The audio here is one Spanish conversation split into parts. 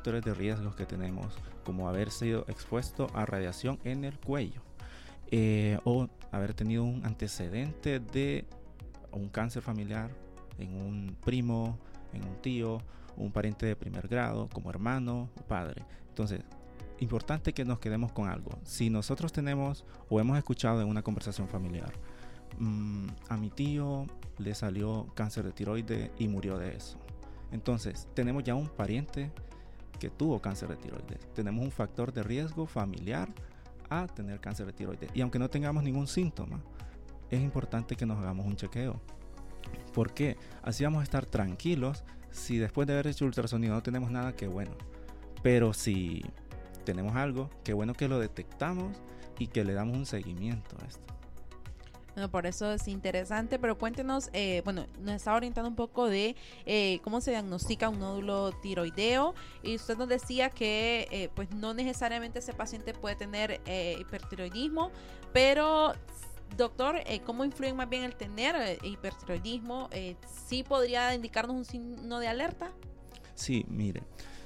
factores de riesgo que tenemos, como haber sido expuesto a radiación en el cuello, o haber tenido un antecedente de un cáncer familiar en un primo, en un tío, un pariente de primer grado, como hermano o padre. Entonces, importante que nos quedemos con algo. Si nosotros tenemos o hemos escuchado en una conversación familiar, a mi tío le salió cáncer de tiroides y murió de eso. Entonces, tenemos ya un pariente que tuvo cáncer de tiroides. Tenemos un factor de riesgo familiar a tener cáncer de tiroides. Y aunque no tengamos ningún síntoma, es importante que nos hagamos un chequeo. ¿Por qué? Así vamos a estar tranquilos. Si después de haber hecho ultrasonido no tenemos nada, qué bueno. Pero si tenemos algo, qué bueno que lo detectamos y que le damos un seguimiento a esto. Bueno, por eso es interesante, pero cuéntenos, nos está orientando un poco de cómo se diagnostica un nódulo tiroideo, y usted nos decía que pues no necesariamente ese paciente puede tener hipertiroidismo, pero doctor, ¿cómo influye más bien el tener hipertiroidismo? ¿Sí podría indicarnos un signo de alerta? Sí, mire,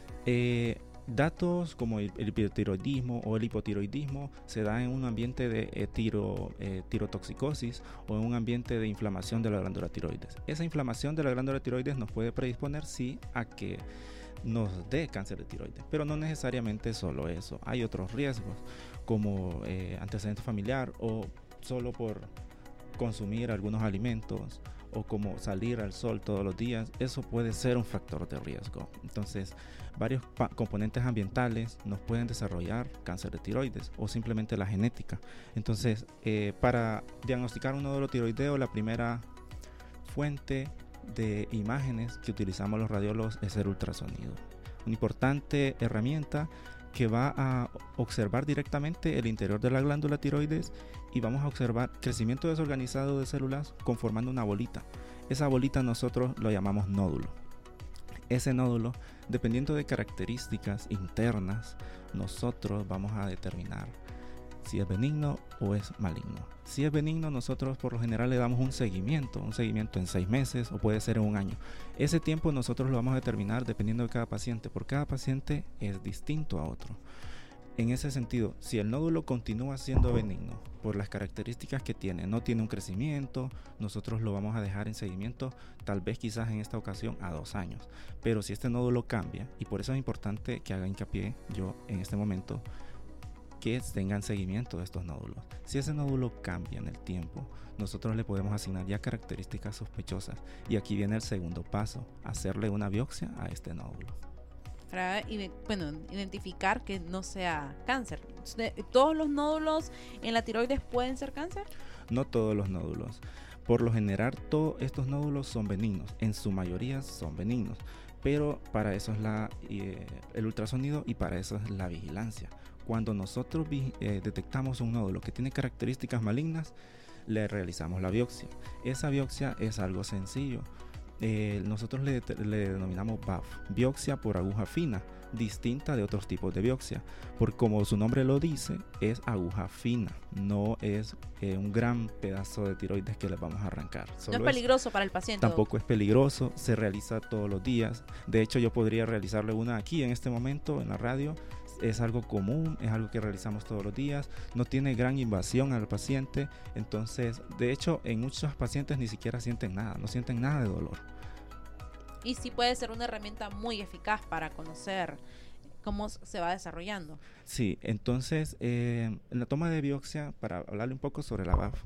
datos como el hipertiroidismo o el hipotiroidismo se da en un ambiente de tirotoxicosis o en un ambiente de inflamación de la glándula tiroides. Esa inflamación de la glándula tiroides nos puede predisponer, sí, a que nos dé cáncer de tiroides, pero no necesariamente solo eso. Hay otros riesgos como antecedente familiar, o solo por consumir algunos alimentos, o como salir al sol todos los días. Eso puede ser un factor de riesgo. Entonces, varios componentes ambientales nos pueden desarrollar cáncer de tiroides, o simplemente la genética. Entonces, para diagnosticar un nódulo tiroideo, la primera fuente de imágenes que utilizamos los radiólogos es el ultrasonido, una importante herramienta que va a observar directamente el interior de la glándula tiroides, y vamos a observar crecimiento desorganizado de células conformando una bolita. Esa bolita nosotros lo llamamos nódulo. Ese nódulo, dependiendo de características internas, nosotros vamos a determinar si es benigno o es maligno. Si es benigno, nosotros por lo general le damos un seguimiento en 6 meses, o puede ser en un año. Ese tiempo nosotros lo vamos a determinar dependiendo de cada paciente, porque cada paciente es distinto a otro. En ese sentido, si el nódulo continúa siendo benigno por las características que tiene, no tiene un crecimiento, nosotros lo vamos a dejar en seguimiento, tal vez quizás en esta ocasión a 2 años. Pero si este nódulo cambia, y por eso es importante que haga hincapié yo en este momento, que tengan seguimiento de estos nódulos. Si ese nódulo cambia en el tiempo, nosotros le podemos asignar ya características sospechosas, y aquí viene el segundo paso: hacerle una biopsia a este nódulo. Para identificar que no sea cáncer. ¿Todos los nódulos en la tiroides pueden ser cáncer? No todos los nódulos. Por lo general, todos estos nódulos son benignos. En su mayoría son benignos. Pero para eso es el ultrasonido, y para eso es la vigilancia. Cuando nosotros detectamos un nódulo que tiene características malignas, le realizamos la biopsia. Esa biopsia es algo sencillo. Nosotros le denominamos BAF, biopsia por aguja fina, distinta de otros tipos de biopsia, porque como su nombre lo dice, es aguja fina, no es un gran pedazo de tiroides que les vamos a arrancar. No es peligroso para el paciente. Tampoco es peligroso, se realiza todos los días. De hecho, yo podría realizarle una aquí en este momento en la radio. Es algo común, es algo que realizamos todos los días, no tiene gran invasión al paciente. Entonces, de hecho, en muchos pacientes ni siquiera sienten nada, no sienten nada de dolor. Y sí puede ser una herramienta muy eficaz para conocer cómo se va desarrollando. Sí, entonces, en la toma de biopsia, para hablarle un poco sobre la BAF,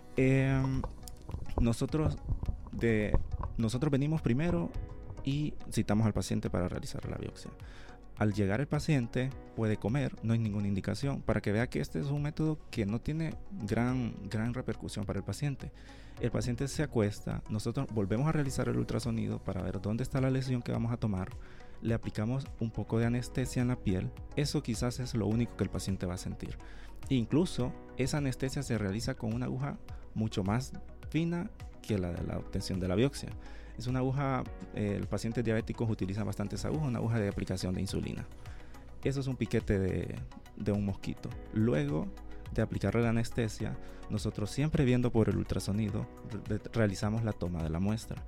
nosotros venimos primero y citamos al paciente para realizar la biopsia. Al llegar el paciente puede comer, no hay ninguna indicación, para que vea que este es un método que no tiene gran repercusión para el paciente. El paciente se acuesta, nosotros volvemos a realizar el ultrasonido para ver dónde está la lesión que vamos a tomar, le aplicamos un poco de anestesia en la piel. Eso quizás es lo único que el paciente va a sentir. Incluso esa anestesia se realiza con una aguja mucho más fina que la de la obtención de la biopsia. Es una aguja, el paciente diabético utiliza bastante esa aguja, una aguja de aplicación de insulina. Eso es un piquete de un mosquito. Luego de aplicarle la anestesia, nosotros siempre viendo por el ultrasonido, realizamos la toma de la muestra.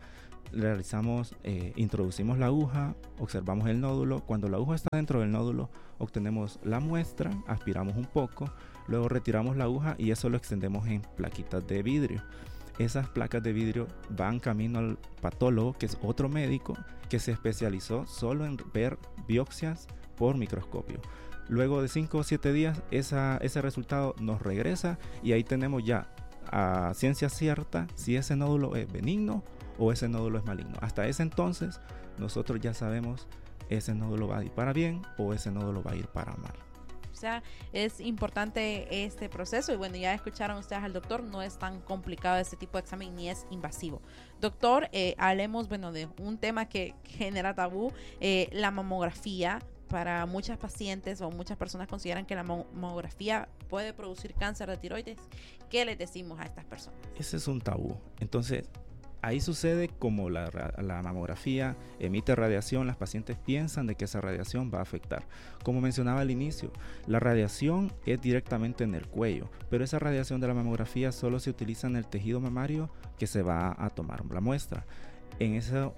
introducimos la aguja, observamos el nódulo. Cuando la aguja está dentro del nódulo, obtenemos la muestra, aspiramos un poco, luego retiramos la aguja y eso lo extendemos en plaquitas de vidrio. Esas placas de vidrio van camino al patólogo, que es otro médico que se especializó solo en ver biopsias por microscopio. Luego de 5 o 7 días, ese resultado nos regresa y ahí tenemos ya a ciencia cierta si ese nódulo es benigno o ese nódulo es maligno. Hasta ese entonces nosotros ya sabemos ese nódulo va a ir para bien o ese nódulo va a ir para mal. O sea, es importante este proceso y bueno, ya escucharon ustedes al doctor, no es tan complicado este tipo de examen ni es invasivo. Doctor, hablemos de un tema que genera tabú, la mamografía. Para muchas pacientes o muchas personas consideran que la mamografía puede producir cáncer de tiroides. ¿Qué les decimos a estas personas? Ese es un tabú. Entonces, ahí sucede como la mamografía emite radiación, las pacientes piensan de que esa radiación va a afectar. Como mencionaba al inicio, la radiación es directamente en el cuello, pero esa radiación de la mamografía solo se utiliza en el tejido mamario que se va a tomar la muestra. En eso,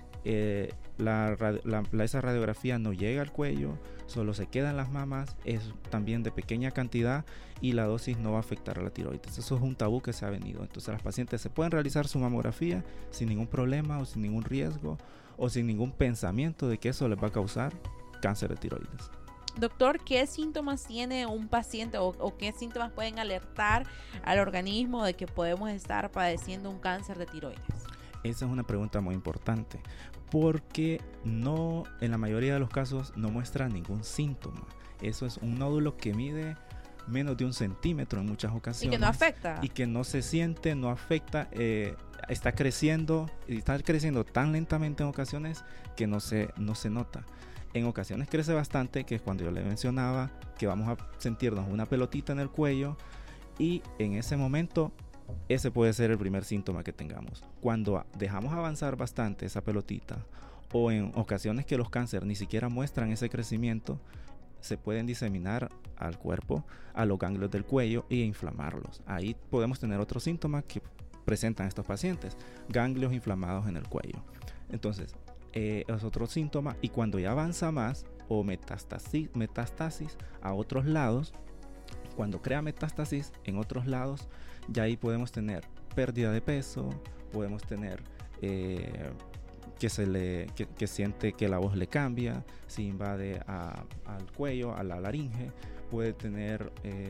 esa radiografía no llega al cuello, solo se queda en las mamas, es también de pequeña cantidad y la dosis no va a afectar a la tiroides. Eso es un tabú que se ha venido. Entonces las pacientes se pueden realizar su mamografía sin ningún problema o sin ningún riesgo o sin ningún pensamiento de que eso les va a causar cáncer de tiroides. Doctor, ¿qué síntomas tiene un paciente o qué síntomas pueden alertar al organismo de que podemos estar padeciendo un cáncer de tiroides? Esa es una pregunta muy importante porque en la mayoría de los casos no muestra ningún síntoma. Eso es un nódulo que mide menos de 1 centímetro en muchas ocasiones. Y que no afecta. Y que no se siente, no afecta, está creciendo tan lentamente en ocasiones que no se nota. En ocasiones crece bastante, que es cuando yo le mencionaba que vamos a sentirnos una pelotita en el cuello y en ese momento ese puede ser el primer síntoma que tengamos. Cuando dejamos avanzar bastante esa pelotita o en ocasiones que los cánceres ni siquiera muestran ese crecimiento, se pueden diseminar al cuerpo, a los ganglios del cuello e inflamarlos. Ahí podemos tener otro síntoma que presentan estos pacientes, ganglios inflamados en el cuello. Entonces, es otro síntoma y cuando ya avanza más o metástasis a otros lados, cuando crea metástasis en otros lados, ya ahí podemos tener pérdida de peso, podemos tener que siente que la voz le cambia, se invade al cuello, a la laringe, puede tener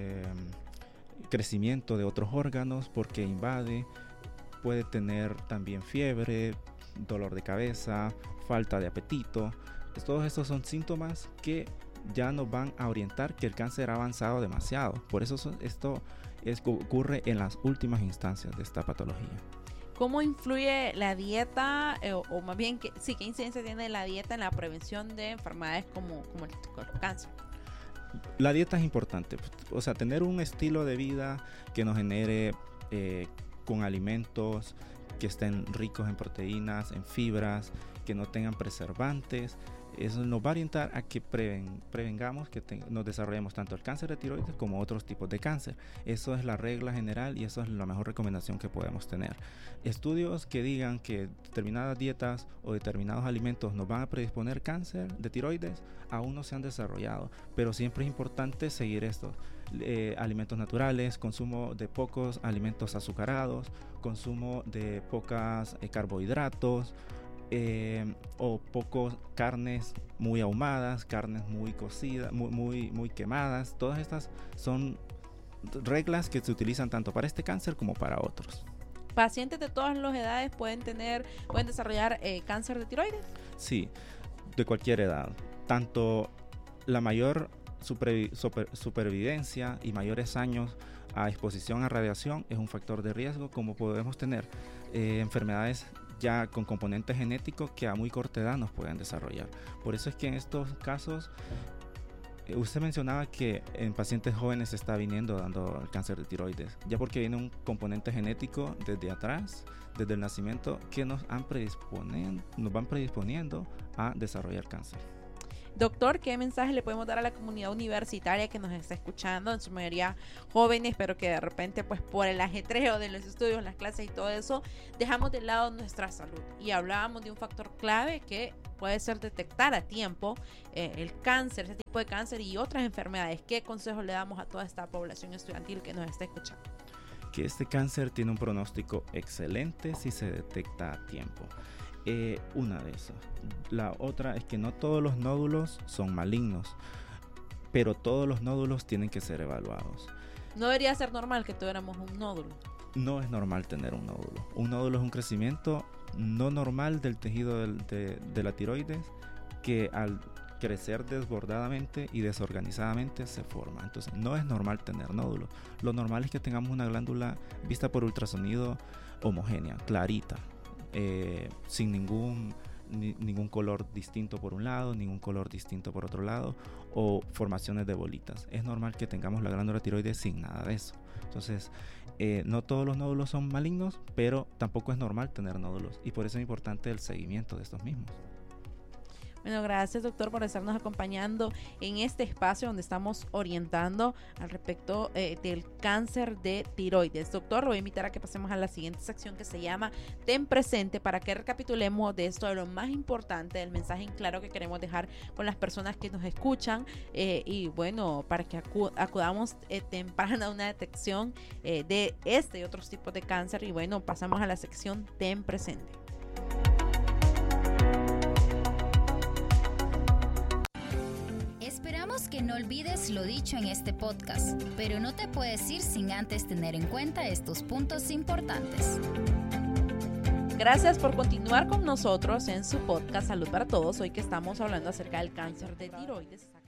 crecimiento de otros órganos porque invade, puede tener también fiebre, dolor de cabeza, falta de apetito. Todos estos son síntomas que ya nos van a orientar que el cáncer ha avanzado demasiado. Por eso esto ocurre en las últimas instancias de esta patología. ¿Cómo influye la dieta o más bien qué incidencia tiene la dieta en la prevención de enfermedades como el cáncer? La dieta es importante, o sea, tener un estilo de vida que nos genere con alimentos que estén ricos en proteínas, en fibras, que no tengan preservantes. Eso nos va a orientar a que prevengamos que nos desarrollemos tanto el cáncer de tiroides como otros tipos de cáncer. Eso es la regla general y eso es la mejor recomendación que podemos tener. Estudios que digan que determinadas dietas o determinados alimentos nos van a predisponer cáncer de tiroides aún no se han desarrollado, pero siempre es importante seguir estos alimentos naturales, consumo de pocos alimentos azucarados, consumo de pocos carbohidratos, o pocos carnes muy ahumadas, carnes muy cocidas, muy quemadas. Todas estas son reglas que se utilizan tanto para este cáncer como para otros. ¿Pacientes de todas las edades pueden desarrollar cáncer de tiroides? Sí, de cualquier edad. Tanto la mayor supervivencia y mayores años a exposición a radiación es un factor de riesgo, como podemos tener enfermedades ya con componentes genéticos que a muy corta edad nos pueden desarrollar. Por eso es que en estos casos, usted mencionaba que en pacientes jóvenes se está dando el cáncer de tiroides, ya porque viene un componente genético desde atrás, desde el nacimiento, que nos van predisponiendo a desarrollar cáncer. Doctor, ¿qué mensaje le podemos dar a la comunidad universitaria que nos está escuchando, en su mayoría jóvenes, pero que de repente pues por el ajetreo de los estudios, las clases y todo eso, dejamos de lado nuestra salud? Y hablábamos de un factor clave que puede ser detectar a tiempo el cáncer, ese tipo de cáncer y otras enfermedades. ¿Qué consejos le damos a toda esta población estudiantil que nos está escuchando? Que este cáncer tiene un pronóstico excelente si se detecta a tiempo. Una de esas. La otra es que no todos los nódulos son malignos, pero todos los nódulos tienen que ser evaluados. No debería ser normal que tuviéramos un nódulo. No es normal tener un nódulo. Un nódulo es un crecimiento no normal del tejido de la tiroides que al crecer desbordadamente y desorganizadamente se forma. Entonces no es normal tener nódulos. Lo normal es que tengamos una glándula vista por ultrasonido homogénea, clarita, sin ningún color distinto por un lado, ningún color distinto por otro lado, o formaciones de bolitas. Es normal que tengamos la glándula tiroides sin nada de eso. Entonces, no todos los nódulos son malignos, pero tampoco es normal tener nódulos, y por eso es importante el seguimiento de estos mismos. Bueno, gracias, doctor, por estarnos acompañando en este espacio donde estamos orientando al respecto del cáncer de tiroides. Doctor, lo voy a invitar a que pasemos a la siguiente sección que se llama Ten Presente, para que recapitulemos de esto, de lo más importante, del mensaje en claro que queremos dejar con las personas que nos escuchan y bueno, para que acudamos temprano a una detección de este y otros tipos de cáncer. Y bueno, pasamos a la sección Ten Presente. Esperamos que no olvides lo dicho en este podcast, pero no te puedes ir sin antes tener en cuenta estos puntos importantes. Gracias por continuar con nosotros en su podcast Salud para Todos, hoy que estamos hablando acerca del cáncer de tiroides.